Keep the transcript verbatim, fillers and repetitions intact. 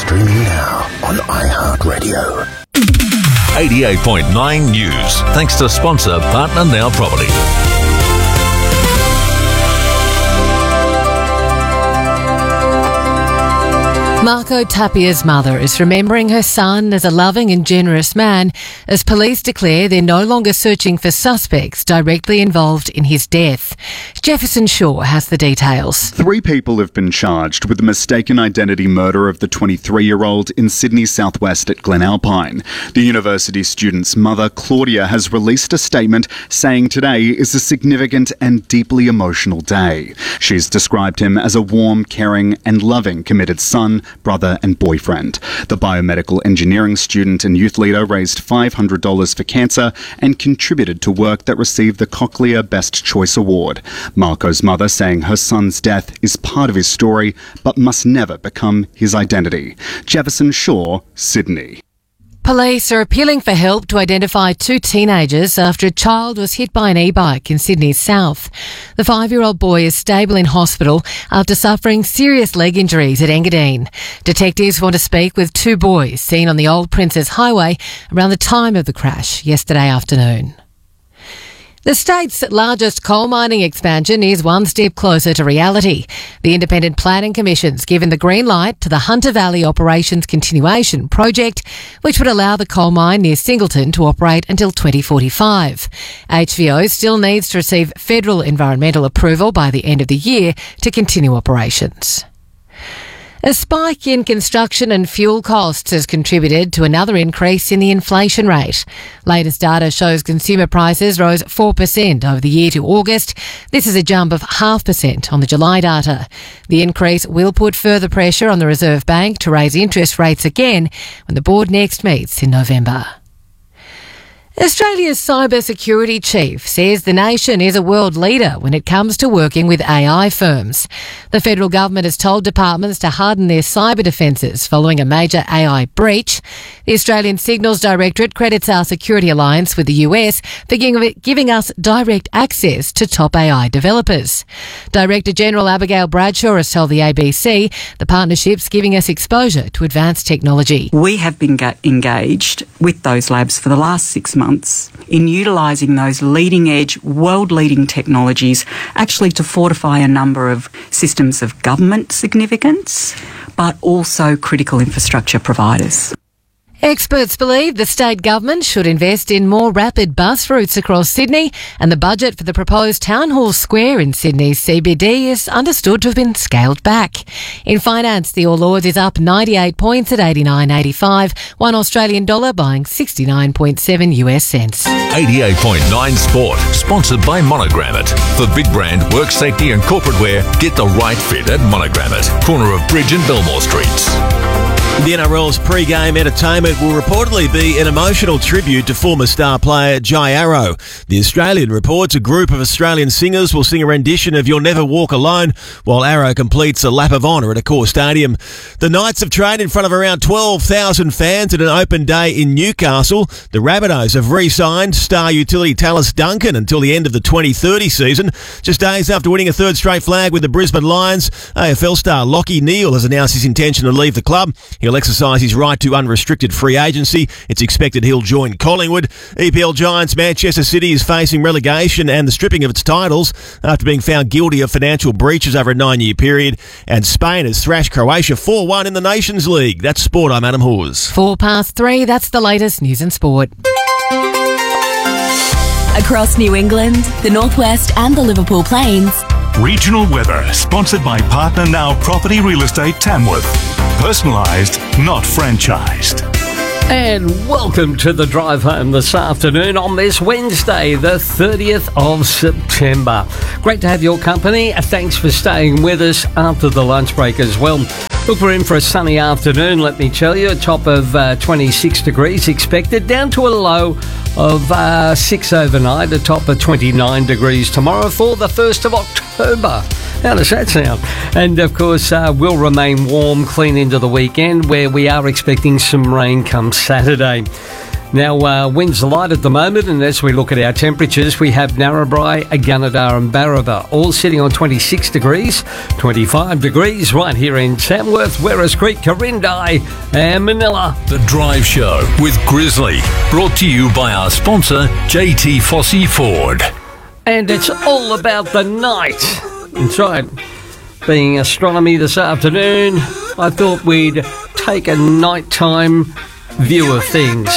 Streaming now on iHeartRadio. eighty-eight point nine News. Thanks to sponsor Partner Now Property. Marco Tapia's mother is remembering her son as a loving and generous man as police declare they're no longer searching for suspects directly involved in his death. Jefferson Shaw has the details. Three people have been charged with the mistaken identity murder of the twenty-three-year-old in Sydney's southwest at Glen Alpine. The university student's mother, Claudia, has released a statement saying today is a significant and deeply emotional day. She's described him as a warm, caring and loving committed son, brother and boyfriend. The biomedical engineering student and youth leader raised five hundred dollars for cancer and contributed to work that received the Cochlear Best Choice Award. Marco's mother saying her son's death is part of his story but must never become his identity. Jefferson Shaw, Sydney. Police are appealing for help to identify two teenagers after a child was hit by an e-bike in Sydney's south. The five-year-old boy is stable in hospital after suffering serious leg injuries at Engadine. Detectives want to speak with two boys seen on the Old Princess Highway around the time of the crash yesterday afternoon. The state's largest coal mining expansion is one step closer to reality. The Independent Planning Commission's given the green light to the Hunter Valley Operations Continuation Project, which would allow the coal mine near Singleton to operate until twenty forty-five. H V O still needs to receive federal environmental approval by the end of the year to continue operations. A spike in construction and fuel costs has contributed to another increase in the inflation rate. Latest data shows consumer prices rose four percent over the year to August. This is a jump of half percent on the July data. The increase will put further pressure on the Reserve Bank to raise interest rates again when the board next meets in November. Australia's cyber security chief says the nation is a world leader when it comes to working with A I firms. The federal government has told departments to harden their cyber defences following a major A I breach. The Australian Signals Directorate credits our security alliance with the U S for giving us direct access to top A I developers. Director General Abigail Bradshaw has told the A B C the partnership's giving us exposure to advanced technology. We have been ga- engaged with those labs for the last six months in utilising those leading-edge, world-leading technologies actually to fortify a number of systems of government significance, but also critical infrastructure providers. Experts believe the state government should invest in more rapid bus routes across Sydney, and the budget for the proposed Town Hall Square in Sydney's C B D is understood to have been scaled back. In finance, the All Ords is up ninety-eight points at eighty-nine eighty-five, one Australian dollar buying sixty-nine point seven US cents. eighty-eight point nine Sport, sponsored by Monogrammet. For big brand, work safety and corporate wear, get the right fit at Monogrammet, corner of Bridge and Belmore Streets. The N R L's pre-game entertainment will reportedly be an emotional tribute to former star player Jai Arrow. The Australian reports a group of Australian singers will sing a rendition of You'll Never Walk Alone while Arrow completes a lap of honour at Accor Stadium. The Knights have trained in front of around twelve thousand fans at an open day in Newcastle. The Rabbitohs have re-signed star utility Tallis Duncan until the end of the twenty thirty season. Just days after winning a third straight flag with the Brisbane Lions, A F L star Lachie Neale has announced his intention to leave the club. He'll exercise his right to unrestricted free agency. It's expected he'll join Collingwood. E P L giants Manchester City is facing relegation and the stripping of its titles after being found guilty of financial breaches over a nine-year period. And Spain has thrashed Croatia four one in the Nations League. That's sport. I'm Adam Hawes. Four past three, that's the latest news and sport. Across New England, the Northwest and the Liverpool Plains. Regional weather, sponsored by Partner Now Property Real Estate Tamworth. Personalised, not franchised. And welcome to the drive home this afternoon on this Wednesday, the thirtieth of September. Great to have your company. Thanks for staying with us after the lunch break as well. Look, we're in for a sunny afternoon, let me tell you. A top of uh, twenty-six degrees expected, down to a low of uh, six overnight, a top of twenty-nine degrees tomorrow for the first of October. How does that sound? And, of course, uh, will remain warm, clean into the weekend, where we are expecting some rain come Saturday. Now, uh, winds light at the moment, and as we look at our temperatures, we have Narrabri, Gunnedah and Barrava all sitting on twenty-six degrees, twenty-five degrees right here in Tamworth, Werris Creek, Corindai and Manila. The Drive Show with Grizzly, brought to you by our sponsor, J T Fossey Ford. And it's all about the night. That's right. Being astronomy this afternoon, I thought we'd take a nighttime view of things.